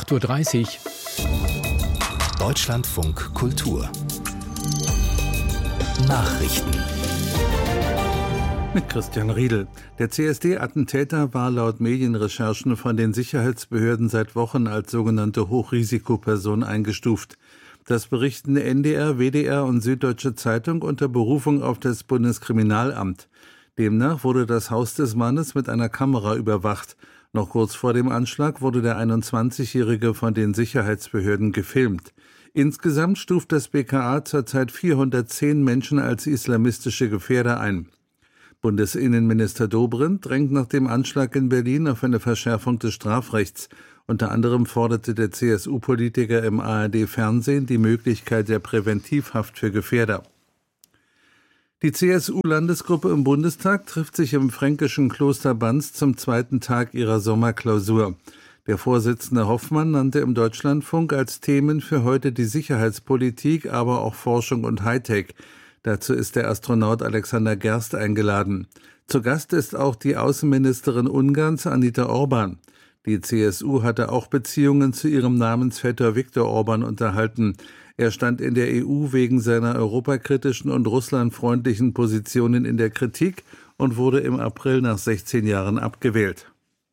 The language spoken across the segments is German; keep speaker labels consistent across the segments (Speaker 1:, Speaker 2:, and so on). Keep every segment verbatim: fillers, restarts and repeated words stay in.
Speaker 1: acht Uhr dreißig.
Speaker 2: Deutschlandfunk Kultur Nachrichten
Speaker 3: mit Christian Riedel. Der C S D-Attentäter war laut Medienrecherchen von den Sicherheitsbehörden seit Wochen als sogenannte Hochrisikoperson eingestuft. Das berichten N D R, W D R und Süddeutsche Zeitung unter Berufung auf das Bundeskriminalamt. Demnach wurde das Haus des Mannes mit einer Kamera überwacht. Noch kurz vor dem Anschlag wurde der einundzwanzigjährige von den Sicherheitsbehörden gefilmt. Insgesamt stuft das B K A zurzeit vierhundertzehn Menschen als islamistische Gefährder ein. Bundesinnenminister Dobrindt drängt nach dem Anschlag in Berlin auf eine Verschärfung des Strafrechts. Unter anderem forderte der C S U-Politiker im A R D-Fernsehen die Möglichkeit der Präventivhaft für Gefährder. Die C S U-Landesgruppe im Bundestag trifft sich im fränkischen Kloster Banz zum zweiten Tag ihrer Sommerklausur. Der Vorsitzende Hoffmann nannte im Deutschlandfunk als Themen für heute die Sicherheitspolitik, aber auch Forschung und Hightech. Dazu ist der Astronaut Alexander Gerst eingeladen. Zu Gast ist auch die Außenministerin Ungarns, Anita Orban. Die C S U hatte auch Beziehungen zu ihrem Namensvetter Viktor Orban unterhalten. Er stand in der E U wegen seiner europakritischen und russlandfreundlichen Positionen in der Kritik und wurde im April nach sechzehn Jahren abgewählt.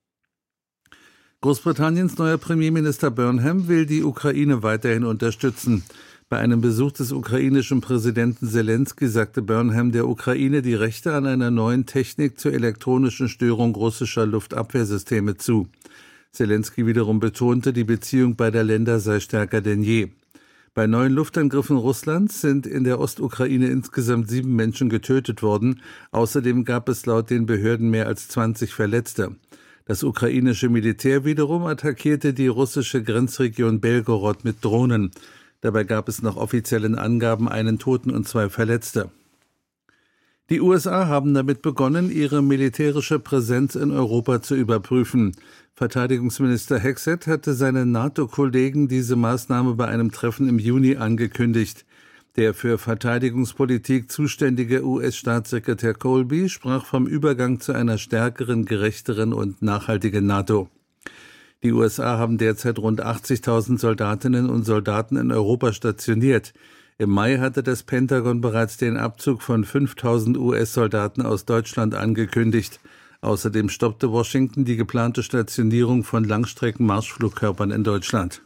Speaker 3: Großbritanniens neuer Premierminister Burnham will die Ukraine weiterhin unterstützen. Bei einem Besuch des ukrainischen Präsidenten Selenskyj sagte Burnham der Ukraine die Rechte an einer neuen Technik zur elektronischen Störung russischer Luftabwehrsysteme zu. Selenskyj wiederum betonte, die Beziehung beider Länder sei stärker denn je. Bei neuen Luftangriffen Russlands sind in der Ostukraine insgesamt sieben Menschen getötet worden. Außerdem gab es laut den Behörden mehr als zwanzig Verletzte. Das ukrainische Militär wiederum attackierte die russische Grenzregion Belgorod mit Drohnen. Dabei gab es nach offiziellen Angaben einen Toten und zwei Verletzte. Die U S A haben damit begonnen, ihre militärische Präsenz in Europa zu überprüfen. Verteidigungsminister Hegseth hatte seinen NATO-Kollegen diese Maßnahme bei einem Treffen im Juni angekündigt. Der für Verteidigungspolitik zuständige U S-Staatssekretär Colby sprach vom Übergang zu einer stärkeren, gerechteren und nachhaltigen NATO. Die U S A haben derzeit rund achtzigtausend Soldatinnen und Soldaten in Europa stationiert. Im Mai hatte das Pentagon bereits den Abzug von fünftausend U S-Soldaten aus Deutschland angekündigt. Außerdem stoppte Washington die geplante Stationierung von Langstrecken-Marschflugkörpern in Deutschland.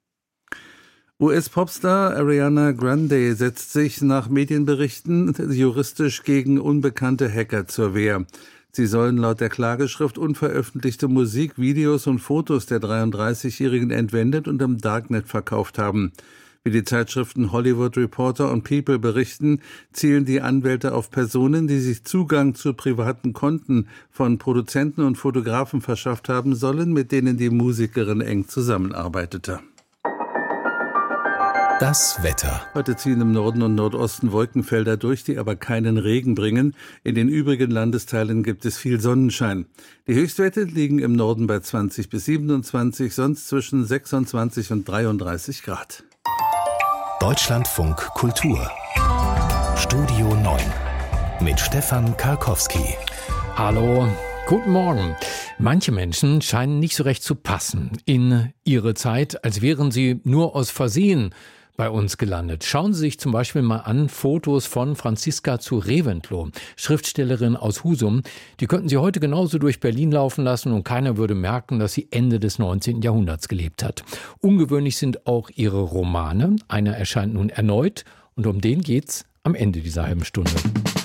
Speaker 3: U S-Popstar Ariana Grande setzt sich nach Medienberichten juristisch gegen unbekannte Hacker zur Wehr. Sie sollen laut der Klageschrift unveröffentlichte Musik, Videos und Fotos der dreiunddreißigjährigen entwendet und im Darknet verkauft haben. Wie die Zeitschriften Hollywood Reporter und People berichten, zielen die Anwälte auf Personen, die sich Zugang zu privaten Konten von Produzenten und Fotografen verschafft haben sollen, mit denen die Musikerin eng zusammenarbeitete.
Speaker 2: Das Wetter.
Speaker 3: Heute ziehen im Norden und Nordosten Wolkenfelder durch, die aber keinen Regen bringen. In den übrigen Landesteilen gibt es viel Sonnenschein. Die Höchstwerte liegen im Norden bei zwanzig bis siebenundzwanzig, sonst zwischen sechsundzwanzig und dreiunddreißig Grad.
Speaker 2: Deutschlandfunk Kultur Studio neun mit Stefan Karkowski.
Speaker 1: Hallo, guten Morgen. Manche Menschen scheinen nicht so recht zu passen in ihre Zeit, als wären sie nur aus Versehen bei uns gelandet. Schauen Sie sich zum Beispiel mal an Fotos von Franziska zu Reventlow, Schriftstellerin aus Husum. Die könnten Sie heute genauso durch Berlin laufen lassen und keiner würde merken, dass sie Ende des neunzehnten Jahrhunderts gelebt hat. Ungewöhnlich sind auch ihre Romane. Einer erscheint nun erneut und um den geht's am Ende dieser halben Stunde.